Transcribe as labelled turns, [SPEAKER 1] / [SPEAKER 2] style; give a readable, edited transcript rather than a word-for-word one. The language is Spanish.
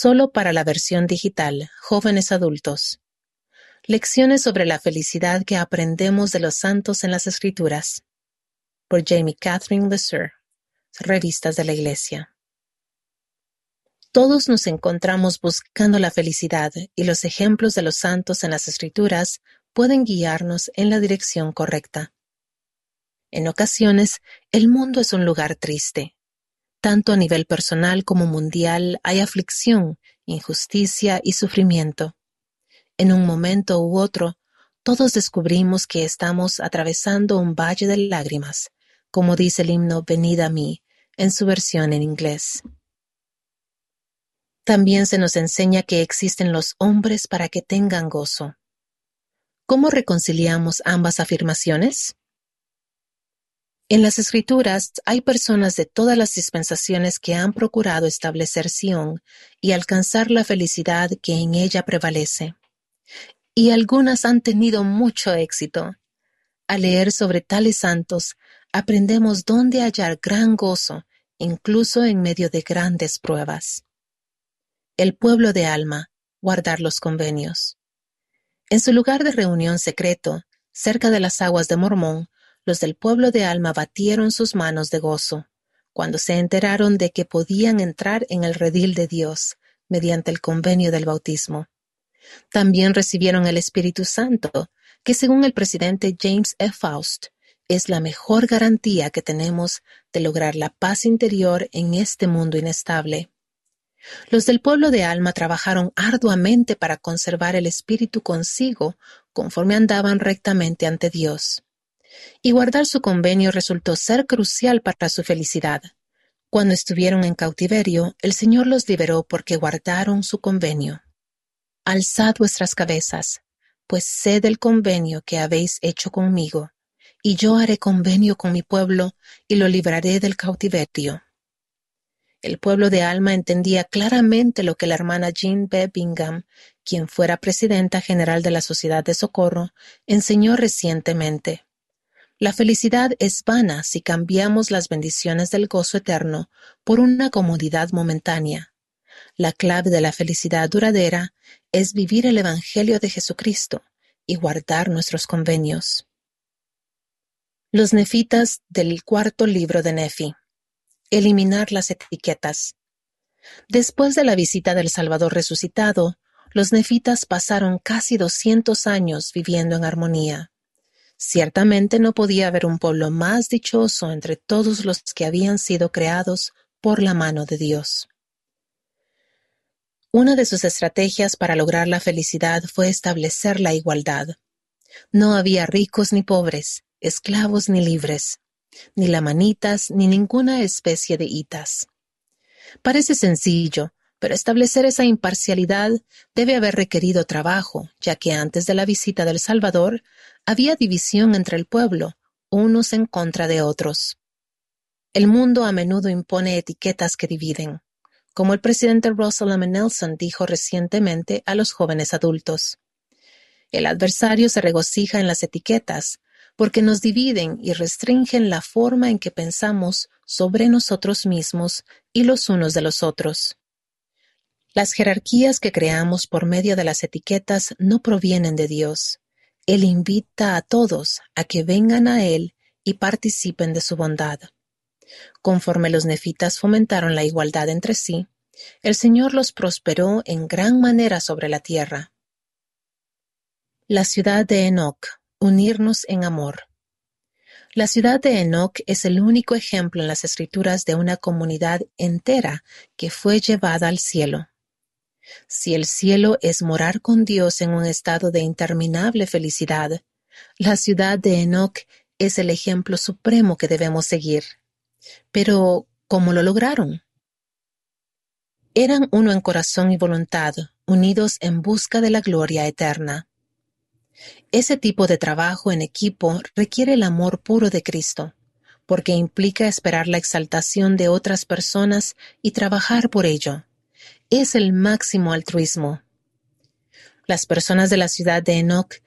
[SPEAKER 1] solo para la versión digital, jóvenes adultos. Lecciones sobre la felicidad que aprendemos de los santos en las Escrituras. Por Jamie Catherine Lesur, Revistas de la Iglesia. Todos nos encontramos buscando la felicidad y los ejemplos de los santos en las Escrituras pueden guiarnos en la dirección correcta. En ocasiones, el mundo es un lugar triste. Tanto a nivel personal como mundial hay aflicción, injusticia y sufrimiento. En un momento u otro, todos descubrimos que estamos atravesando un valle de lágrimas, como dice el himno Venid a mí, en su versión en inglés. También se nos enseña que existen los hombres para que tengan gozo. ¿Cómo reconciliamos ambas afirmaciones? En las Escrituras hay personas de todas las dispensaciones que han procurado establecer Sión y alcanzar la felicidad que en ella prevalece. Y algunas han tenido mucho éxito. Al leer sobre tales santos, aprendemos dónde hallar gran gozo, incluso en medio de grandes pruebas. El pueblo de Alma, guardar los convenios. En su lugar de reunión secreto, cerca de las aguas de Mormón, los del pueblo de Alma batieron sus manos de gozo, cuando se enteraron de que podían entrar en el redil de Dios, mediante el convenio del bautismo. También recibieron el Espíritu Santo, que según el presidente James E. Faust, es la mejor garantía que tenemos de lograr la paz interior en este mundo inestable. Los del pueblo de Alma trabajaron arduamente para conservar el Espíritu consigo conforme andaban rectamente ante Dios. Y guardar su convenio resultó ser crucial para su felicidad. Cuando estuvieron en cautiverio, el Señor los liberó porque guardaron su convenio. Alzad vuestras cabezas, pues sé del convenio que habéis hecho conmigo, y yo haré convenio con mi pueblo y lo libraré del cautiverio. El pueblo de Alma entendía claramente lo que la hermana Jean B. Bingham, quien fuera presidenta general de la Sociedad de Socorro, enseñó recientemente. La felicidad es vana si cambiamos las bendiciones del gozo eterno por una comodidad momentánea. La clave de la felicidad duradera es vivir el Evangelio de Jesucristo y guardar nuestros convenios. Los nefitas del cuarto libro de Nefi. Eliminar las etiquetas. Después de la visita del Salvador resucitado, los nefitas pasaron casi 200 años viviendo en armonía. Ciertamente no podía haber un pueblo más dichoso entre todos los que habían sido creados por la mano de Dios. Una de sus estrategias para lograr la felicidad fue establecer la igualdad. No había ricos ni pobres, esclavos ni libres, ni lamanitas ni ninguna especie de hitas. Parece sencillo, pero establecer esa imparcialidad debe haber requerido trabajo, ya que antes de la visita del Salvador había división entre el pueblo, unos en contra de otros. El mundo a menudo impone etiquetas que dividen, como el presidente Russell M. Nelson dijo recientemente a los jóvenes adultos. El adversario se regocija en las etiquetas, porque nos dividen y restringen la forma en que pensamos sobre nosotros mismos y los unos de los otros. Las jerarquías que creamos por medio de las etiquetas no provienen de Dios. Él invita a todos a que vengan a Él y participen de su bondad. Conforme los nefitas fomentaron la igualdad entre sí, el Señor los prosperó en gran manera sobre la tierra. La ciudad de Enoc, unirnos en amor. La ciudad de Enoc es el único ejemplo en las Escrituras de una comunidad entera que fue llevada al cielo. Si el cielo es morar con Dios en un estado de interminable felicidad, la ciudad de Enoc es el ejemplo supremo que debemos seguir. Pero, ¿cómo lo lograron? Eran uno en corazón y voluntad, unidos en busca de la gloria eterna. Ese tipo de trabajo en equipo requiere el amor puro de Cristo, porque implica esperar la exaltación de otras personas y trabajar por ello. Es el máximo altruismo. Las personas de la ciudad de Enoc